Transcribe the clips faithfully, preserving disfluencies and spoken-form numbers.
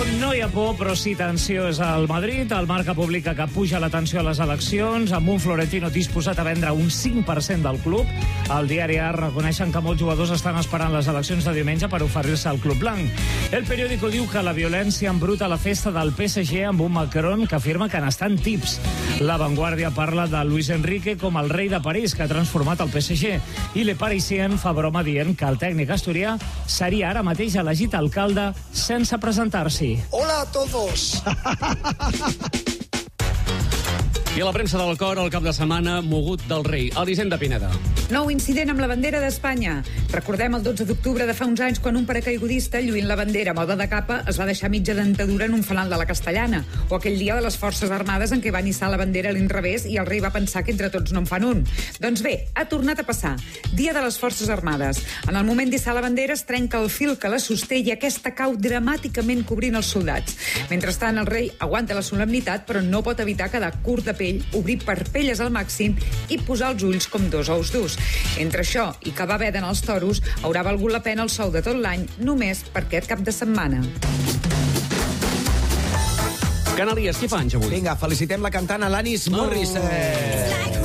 On no hi ha por, però sí tensió, és al Madrid. El Marca publica que puja la tensió a les eleccions, amb un Florentino disposat a vendre un cinc per cent del club. Al diari A reconeixen que molts jugadors estan esperant les eleccions de diumenge per oferir-se al club blanc. El periòdico diu que la violència embruta la festa del P S G amb un Macron que afirma que n'estan tips. La Vanguardia parla de Luis Enrique com el rei de París, que ha transformat el P S G. I Le Parisien fa broma dient que el tècnic asturià seria ara mateix elegit alcalde sense presentar-s'hi. Hola a todos. I a la premsa del cor, el cap de setmana, mogut del rei. Elisenda Pineda. Nou incident amb la bandera d'Espanya. Recordem el dotze d'octubre de fa uns anys quan un paracaigudista, lluint la bandera a moda de capa, es va deixar mitja dentadura en un fanal de la Castellana. O aquell dia de les Forces Armades en què van hissar la bandera a l'inrevés i el rei va pensar que entre tots no en fan un. Doncs bé, ha tornat a passar. Dia de les Forces Armades. En el moment d'hissar la bandera es trenca el fil que la sosté i aquesta cau dramàticament cobrint els soldats. Mentrestant, el rei aguanta la solemnitat però no pot evitar quedar curt de pell, obrir parpelles al màxim i posar els ulls com dos ous durs. Entre això i que va haver d'anar als toros, haurà valgut la pena el sou de tot l'any només per aquest cap de setmana. Canalies, qui fa anys avui? Vinga, felicitem la cantant Alanis Morissette.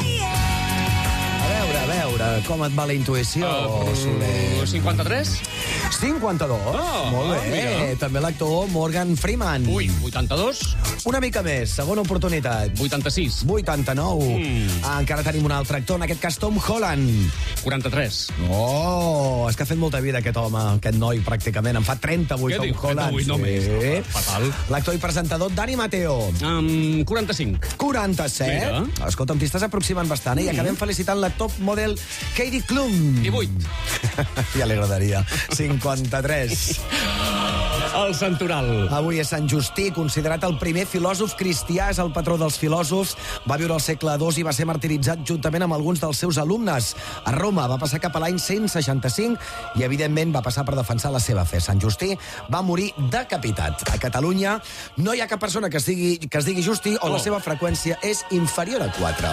A veure, a veure, com et va la intuïció, Uh, Soler? cinquanta-tres? cinquanta-dos? Oh, molt bé. mira. També l'actor Morgan Freeman. Ui, vuitanta-dos? Una mica més, segona oportunitat. vuitanta-sis? vuitanta-nou. Mm. Ah, encara tenim un altre actor, en aquest cas Tom Holland. quaranta-tres. Oh, és que ha fet molta vida aquest home, aquest noi, pràcticament. En fa trenta-vuit, Què Tom diu? Holland. trenta-vuit només. Sí. Fatal. L'actor i presentador Dani Mateo. Um, quaranta-cinc. quaranta-set. Mira. Escolta'm, t'hi estàs aproximant bastant, eh? I acabem felicitant la top model Heidi Klum. divuit. Ja li agradaria. cinquanta-tres. El Santoral. Avui és Sant Justí, considerat el primer filòsof cristià, és el patró dels filòsofs, va viure al segle dos i va ser martiritzat juntament amb alguns dels seus alumnes. A Roma va passar cap a l'any cent seixanta-cinc i, evidentment, va passar per defensar la seva fe. Sant Justí va morir decapitat. A Catalunya no hi ha cap persona que es digui, que es digui Justí o la seva freqüència és inferior a quatre.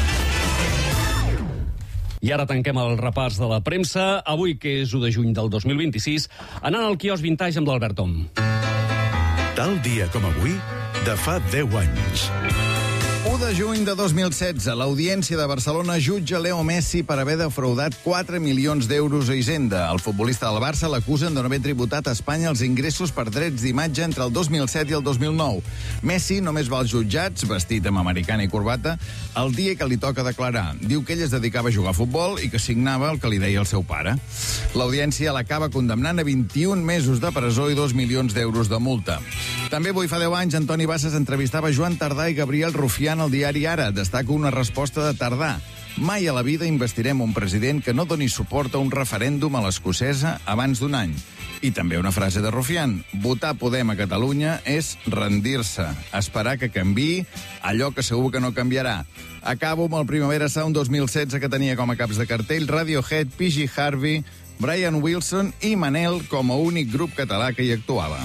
I ara tanquem el repàs de la premsa. Avui, que és u de juny del dos mil vint-i-sis, anant al quiosc Vintage amb l'Albert Tom. Tal dia com avui, de fa deu anys. u de juny de dos mil setze, l'Audiència de Barcelona jutja Leo Messi per haver defraudat quatre milions d'euros a Hisenda. El futbolista del Barça l'acusen de no haver tributat a Espanya els ingressos per drets d'imatge entre el dos mil set i el dos mil nou. Messi només va als jutjats, vestit amb americana i corbata, el dia que li toca declarar. Diu que ell es dedicava a jugar a futbol i que signava el que li deia el seu pare. L'Audiència l'acaba condemnant a vint-i-un mesos de presó i dos milions d'euros de multa. També avui fa deu anys, Antoni Bassas entrevistava Joan Tardà i Gabriel Rufián al diari Ara. Destaca una resposta de Tardà. Mai a la vida investirem un president que no doni suport a un referèndum a l'escocesa abans d'un any. I també una frase de Rufián. Votar Podem a Catalunya és rendir-se, esperar que canviï allò que segur que no canviarà. Acabo amb el Primavera Sound dos mil setze, que tenia com a caps de cartell Radiohead, P G Harvey, Brian Wilson i Manel com a únic grup català que hi actuava.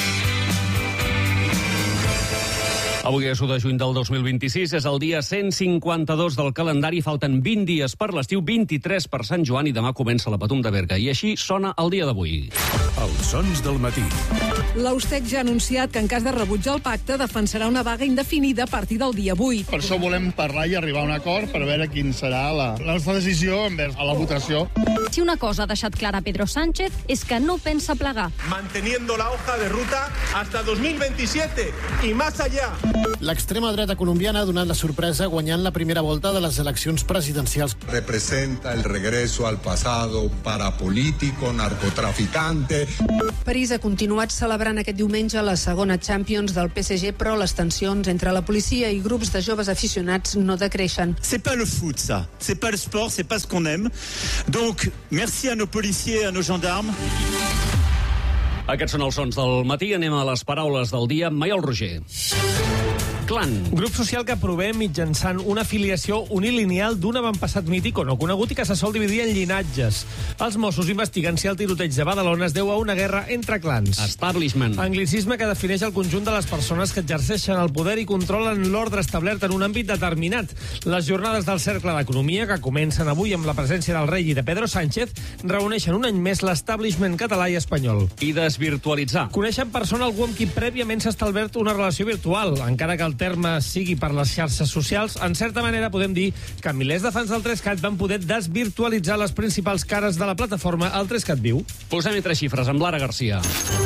Avui és u de juny del dos mil vint-i-sis, és el dia cent cinquanta-dos del calendari, falten vint dies per l'estiu, vint-i-tres per Sant Joan i demà comença la Patum de Berga. I així sona el dia d'avui. Els sons del matí. L'Austec ja ha anunciat que en cas de rebuig al pacte defensarà una vaga indefinida a partir del dia vuit. Per això volem parlar i arribar a un acord per veure quin serà la, la nostra decisió envers a la votació. Si una cosa ha deixat clara Pedro Sánchez és que no pensa plegar. Manteniendo la hoja de ruta hasta dos mil veintisiete y más allá. L'extrema dreta colombiana ha donat la sorpresa guanyant la primera volta de les eleccions presidencials. Representa el regreso al pasado parapolítico, narcotraficante. París ha continuat celebrant aquest diumenge la segona Champions del P S G, però les tensions entre la policia i grups de joves aficionats no decreixen. C'est pas le foot, ça. C'est pas le sport, c'est pas ce qu'on aime. Donc, merci à nos policiers et à nos gendarmes. Aquests són els sons del matí. Anem a les paraules del dia. Maiol Roger. Clan. Grup social que provem mitjançant una filiació unilineal d'un avantpassat mític o no conegut i que se sol dividir en llinatges. Els Mossos investiguen si el tiroteig de Badalona es deu a una guerra entre clans. Establishment. Anglicisme que defineix el conjunt de les persones que exerceixen el poder i controlen l'ordre establert en un àmbit determinat. Les jornades del Cercle d'Economia, que comencen avui amb la presència del rei i de Pedro Sánchez, reuneixen un any més l'establishment català i espanyol. I desvirtualitzar. Conèixer en persona algú amb qui prèviament s'ha establert una relació virtual. Encara que el terme sigui per les xarxes socials, en certa manera podem dir que milers de fans del Trescat van poder desvirtualitzar les principals cares de la plataforma El Trescat Viu. Posem-hi tres xifres amb Lara Garcia.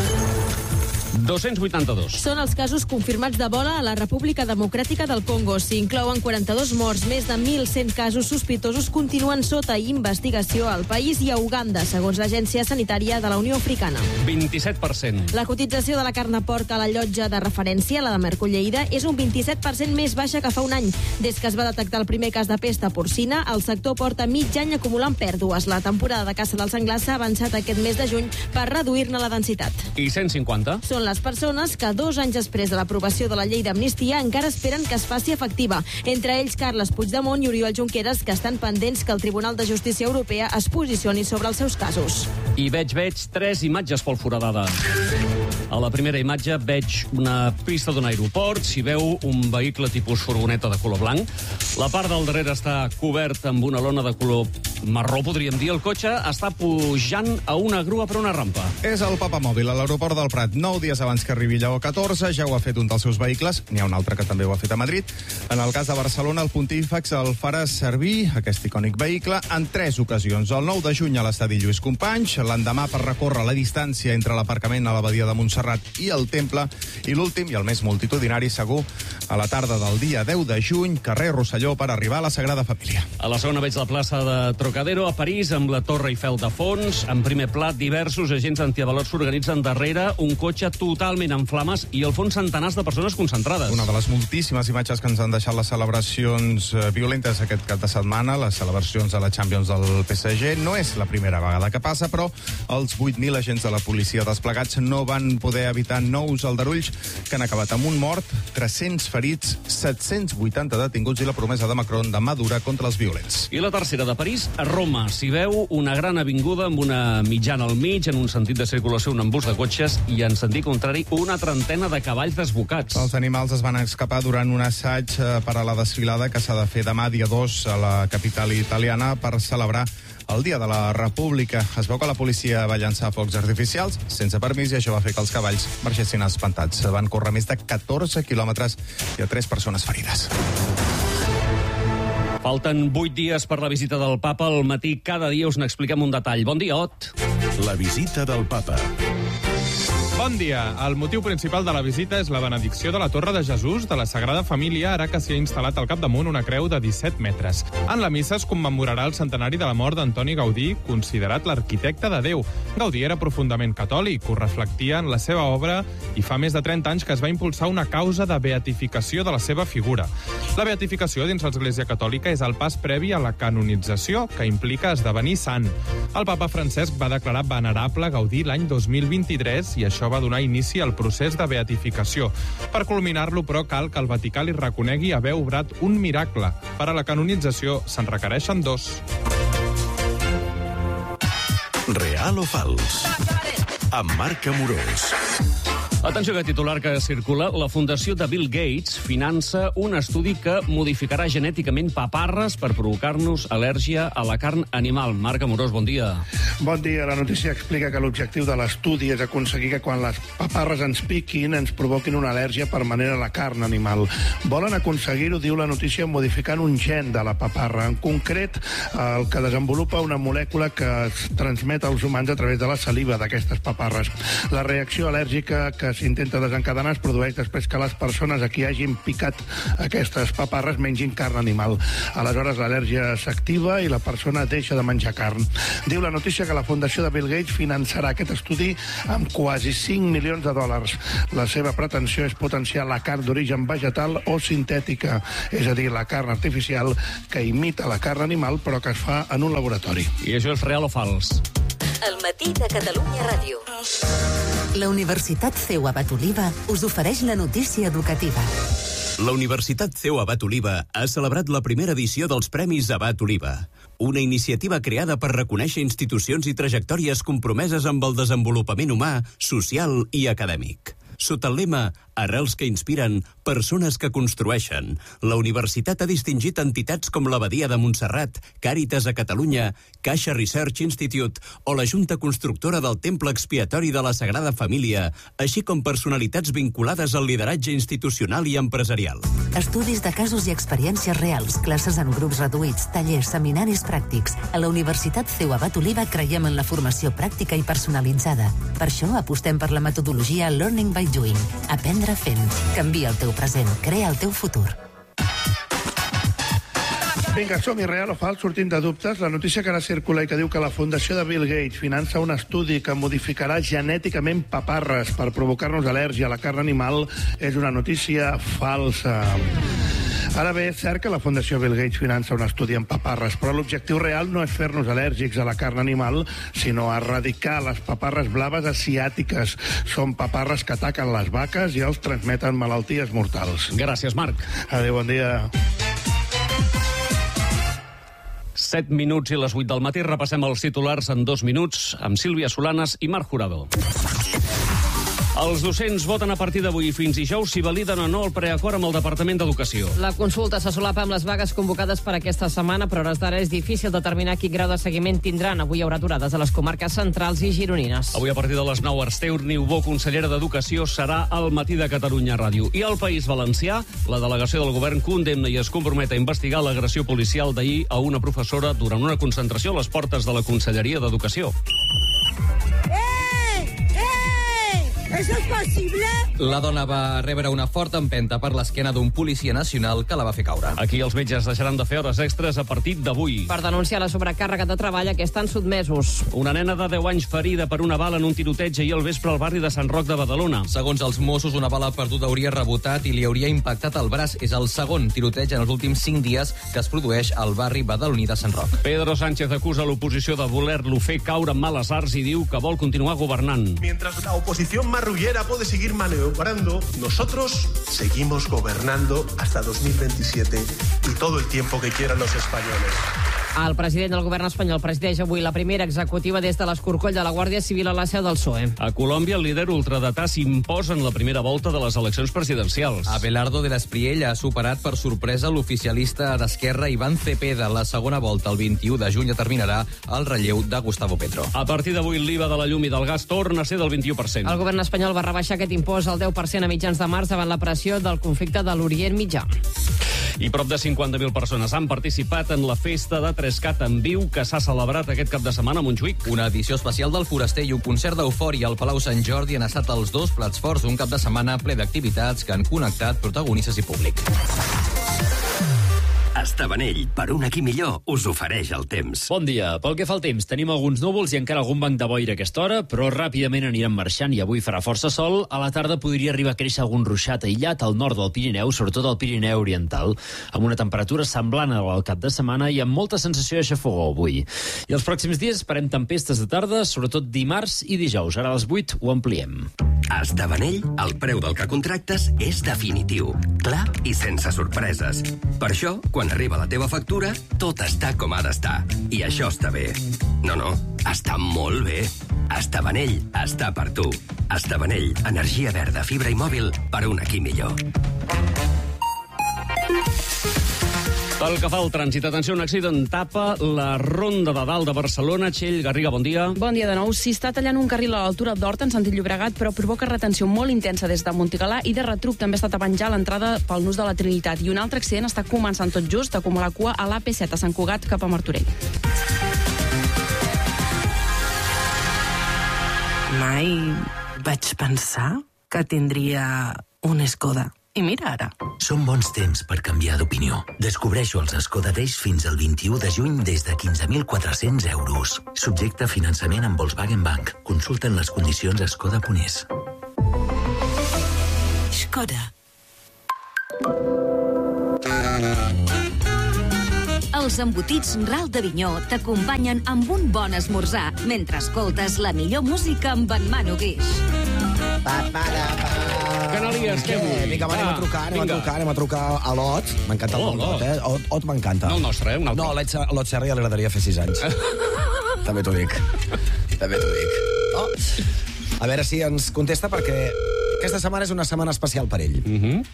dos-cents vuitanta-dos. Són els casos confirmats d'Ebola a la República Democràtica del Congo. S'hi inclouen quaranta-dos morts. Més de mil cent casos sospitosos continuen sota investigació al país i a Uganda, segons l'Agència Sanitària de la Unió Africana. vint-i-set per cent. La cotització de la carn de porc a la llotja de referència, la de Mercolleïda, és un vint-i-set per cent més baixa que fa un any. Des que es va detectar el primer cas de pesta porcina, el sector porta mig any acumulant pèrdues. La temporada de caça dels senglars s'ha avançat aquest mes de juny per reduir-ne la densitat. I cent cinquanta? Són les persones que dos anys després de l'aprovació de la llei d'amnistia encara esperen que es faci efectiva. Entre ells Carles Puigdemont i Oriol Junqueras, que estan pendents que el Tribunal de Justícia Europea es posicioni sobre els seus casos. I veig, veig tres imatges folforadades. A la primera imatge veig una pista d'un aeroport, s'hi veu un vehicle tipus furgoneta de color blanc. La part del darrere està cobert amb una lona de color marró, podríem dir. El cotxe està pujant a una grua per una rampa. És el Papamòbil a l'aeroport del Prat. Nou dies abans que arribi Lleó catorze, ja ho ha fet un dels seus vehicles. N'hi ha un altre que també ho ha fet a Madrid. En el cas de Barcelona, el Pontífex el farà servir, aquest icònic vehicle, en tres ocasions. El nou de juny a l'estadi Lluís Companys, l'endemà per recórrer la distància entre l'aparcament a l'abadia de Montserrat i el Temple, i l'últim i el més multitudinari, segur, a la tarda del dia deu de juny, carrer Rosselló, per arribar a la Sagrada Família. A la segona veig la plaça de Trocadero, a París, amb la Torre Eiffel de fons. En primer plat, diversos agents antiavalots s'organitzen darrere un cotxe totalment en flames i al fons centenars de persones concentrades. Una de les moltíssimes imatges que ens han deixat les celebracions violentes aquest cap de setmana, les celebracions de la Champions del P S G. No és la primera vegada que passa, però els vuit mil agents de la policia desplegats no van poder evitar nous aldarulls que han acabat amb un mort, tres-cents ferits, set-cents vuitanta detinguts i la promesa de Macron de mà dura contra els violents. I la tercera de París, a Roma. S'hi veu una gran avinguda amb una mitjana al mig, en un sentit de circulació un embús de cotxes i en sentit contrari una trentena de cavalls desbocats. Els animals es van escapar durant un assaig per a la desfilada que s'ha de fer demà, dia dos, a la capital italiana per celebrar el Dia de la República. Es veu que la policia va llançar focs artificials sense permís i això va fer que els cavalls marxessin espantats. Van córrer més de catorze quilòmetres i a tres persones ferides. Falten vuit dies per la visita del papa. Al matí cada dia us n'expliquem un detall. Bon dia, Ot. La visita del papa. Bon dia. El motiu principal de la visita és la benedicció de la Torre de Jesús de la Sagrada Família, ara que s'hi ha instal·lat al capdamunt una creu de disset metres. En la missa es commemorarà el centenari de la mort d'Antoni Gaudí, considerat l'arquitecte de Déu. Gaudí era profundament catòlic, ho reflectia en la seva obra i fa més de trenta anys que es va impulsar una causa de beatificació de la seva figura. La beatificació dins l'Església Catòlica és el pas previ a la canonització, que implica esdevenir sant. El papa Francesc va declarar venerable Gaudí l'any dos mil vint-i-tres i això va donar inici al procés de beatificació. Per culminar-lo, però, cal que el Vaticà li reconegui haver obrat un miracle. Per a la canonització se'n requereixen dos. Real o fals? Amb Marc Amorós. Atenció, que titular que circula. La Fundació de Bill Gates finança un estudi que modificarà genèticament paparres per provocar-nos al·lèrgia a la carn animal. Marc Amorós, bon dia. Bon dia. La notícia explica que l'objectiu de l'estudi és aconseguir que quan les paparres ens piquin ens provoquin una al·lèrgia permanent a la carn animal. Volen aconseguir-ho, diu la notícia, modificant un gen de la paparra. En concret, el que desenvolupa una molècula que es transmet als humans a través de la saliva d'aquestes paparres. La reacció al·lèrgica que s'intenta desencadenar es produeix després que les persones a qui hagin picat aquestes paparres mengin carn animal. Aleshores l'al·lèrgia s'activa i la persona deixa de menjar carn. Diu la notícia que la Fundació de Bill Gates finançarà aquest estudi amb quasi cinc milions de dòlars. La seva pretensió és potenciar la carn d'origen vegetal o sintètica, és a dir, la carn artificial que imita la carn animal però que es fa en un laboratori. I això és real o fals? El matí de Catalunya Ràdio. La Universitat C E U Abat Oliva us ofereix la notícia educativa. La Universitat C E U Abat Oliva ha celebrat la primera edició dels Premis Abat Oliva, una iniciativa creada per reconèixer institucions i trajectòries compromeses amb el desenvolupament humà, social i acadèmic. Sota el lema Arrels que inspiren, persones que construeixen, la universitat ha distingit entitats com l'Abadia de Montserrat, Càritas a Catalunya, Caixa Research Institute o la Junta Constructora del Temple Expiatori de la Sagrada Família, així com personalitats vinculades al lideratge institucional i empresarial. Estudis de casos i experiències reals, classes en grups reduïts, tallers, seminaris pràctics. A la Universitat C E U Abat Oliva creiem en la formació pràctica i personalitzada. Per això apostem per la metodologia Learning by Doing. Aprendre fent. Canvia el teu present. Crea el teu futur. Vinga, som-hi, real o fals, sortint de dubtes. La notícia que ara circula i que diu que la Fundació de Bill Gates finança un estudi que modificarà genèticament paparres per provocar-nos al·lèrgia a la carn animal és una notícia falsa. Ara bé, és cert que la Fundació Bill Gates finança un estudi en paparres, però l'objectiu real no és fer-nos al·lèrgics a la carn animal, sinó erradicar les paparres blaves asiàtiques. Són paparres que ataquen les vaques i els transmeten malalties mortals. Gràcies, Marc. Adéu, bon dia. set minuts i les vuit del matí. Repassem els titulars en dos minuts amb Sílvia Solanes i Marc Jurado. Els docents voten a partir d'avui fins dijous si validen o no el preacord amb el Departament d'Educació. La consulta se solapa amb les vagues convocades per aquesta setmana, però a hores d'ara és difícil determinar quin grau de seguiment tindran. Avui hi haurà aturades a les comarques centrals i gironines. Avui a partir de les nou, Arsteu Niubó, consellera d'Educació, serà al Matí de Catalunya Ràdio. I al País Valencià, la delegació del govern condemna i es compromet a investigar l'agressió policial d'ahir a una professora durant una concentració a les portes de la Conselleria d'Educació. Això és possible? La dona va rebre una forta empenta per l'esquena d'un policia nacional que la va fer caure. Aquí els metges deixaran de fer hores extres a partir d'avui. Per denunciar la sobrecàrrega de treball a què estan sotmesos. Una nena de deu anys ferida per una bala en un tiroteig ahir al vespre al barri de Sant Roc de Badalona. Segons els Mossos, una bala perduda hauria rebotat i li hauria impactat al braç. És el segon tiroteig en els últims cinc dies que es produeix al barri badaloní de Sant Roc. Pedro Sánchez acusa l'oposició de voler-lo fer caure en males arts i diu que vol continuar governant. Mientras la oposición marrullera puede seguir maniobrando, nosotros seguimos gobernando hasta dos mil veintisiete y todo el tiempo que quieran los españoles. El president del govern espanyol presideix avui la primera executiva des de l'escorcoll de la Guàrdia Civil a la seu del P S O E. A Colòmbia, el líder ultradretà s'imposa en la primera volta de les eleccions presidencials. Abelardo de l'Espriell ha superat per sorpresa l'oficialista d'Esquerra Iván Cepeda. La segona volta, el vint-i-u de juny, determinarà el relleu de Gustavo Petro. A partir d'avui, l'I V A de la llum i del gas torna a ser del vint-i-u per cent. El govern espanyol va rebaixar aquest impost al deu per cent a mitjans de març davant la pressió del conflicte de l'Orient Mitjà. I prop de cinquanta mil persones han participat en la festa de Trescat en viu que s'ha celebrat aquest cap de setmana a Montjuïc. Una edició especial del Foraster i un concert d'eufòria al Palau Sant Jordi han estat els dos plats forts d'un cap de setmana ple d'activitats que han connectat protagonistes i públic. Estavanell, per un aquí millor, us ofereix el temps. Bon dia. Pel que fa al temps, tenim alguns núvols i encara algun banc de boira a aquesta hora, però ràpidament aniran marxant i avui farà força sol. A la tarda podria arribar a créixer algun ruixat aïllat al nord del Pirineu, sobretot al Pirineu Oriental, amb una temperatura semblant al cap de setmana i amb molta sensació de xafogor avui. I els pròxims dies esperem tempestes de tarda, sobretot dimarts i dijous. Ara a les vuit ho ampliem. A Estavanell, el preu del que contractes és definitiu, clar i sense sorpreses. Per això, quan arriba la teva factura, tot està com ha d'estar. I això està bé. No, no, està molt bé. Estavanell està per tu. Estavanell, energia verda, fibra i mòbil per un aquí millor. Pel que fa al trànsit, atenció, un accident tapa la Ronda de Dalt de Barcelona. Txell Garriga, bon dia. Bon dia de nou. S'hi està tallant un carril a l'altura d'Horta, en sentit Llobregat, però provoca retenció molt intensa des de Montigalà i de retruc també està tapant ja l'entrada pel nus de la Trinitat. I un altre accident està començant tot just d'acumular cua a l'A P set a Sant Cugat cap a Martorell. Mai vaig pensar que tindria un Skoda. I mira ara. Són bons temps per canviar d'opinió. Descobreixo els Skoda Days fins al vint-i-u de juny des de quinze mil quatre-cents euros. Subjecte a finançament amb Volkswagen Bank. Consulten les condicions a skoda punt es. Skoda. Els embotits Ral d'Avinyó t'acompanyen amb un bon esmorzar mentre escoltes la millor música amb en Manu Guix. Canalia digues què vull. Vinga, va, anem a trucar, anem a trucar, anem a trucar a l'Ot. M'encanta el Oh, nom d'Ot, eh? Ot, Ot m'encanta. No el nostre, eh? Un altre. No, l'Ot a l'Ot Serra ja li agradaria fer sis anys. També t'ho dic. També t'ho dic. Oh. A veure si ens contesta, perquè aquesta setmana és una setmana especial per ell. Mhm.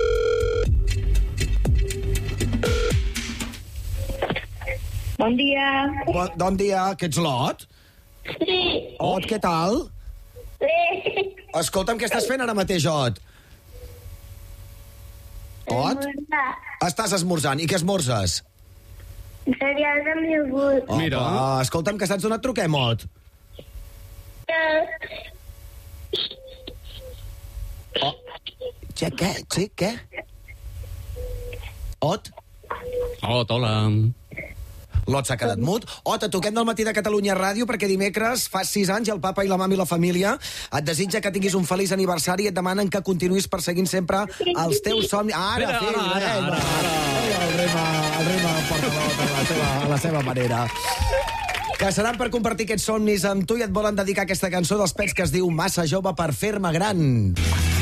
Bon dia. Bon, bon dia, que ets l'Ot? Sí. Ot, què tal? Bé. Escolta'm, què estàs fent ara mateix, Ot? Ot? Estàs esmorzant. I què esmorzes? Cereals amb iogurt. Oh, Mira. Ah, escolta'm, que saps d'on et truquem, Ot? Oh. Che, què? Sí, què? Ot? Ot, hola. L'Ot s'ha quedat mut. Ot, et toquem del matí de Catalunya Ràdio perquè dimecres fa sis anys i el papa i la mama i la família et desitja que tinguis un feliç aniversari i et demanen que continuïs perseguint sempre els teus somnis. Ara, Mira, fill, ara, ara, eh, ara, ara. El rema, el rema porta l'Ot a la seva, a la seva manera. Que seran per compartir aquests somnis amb tu i et volen dedicar aquesta cançó dels Pets que es diu Massa jove per fer-me gran.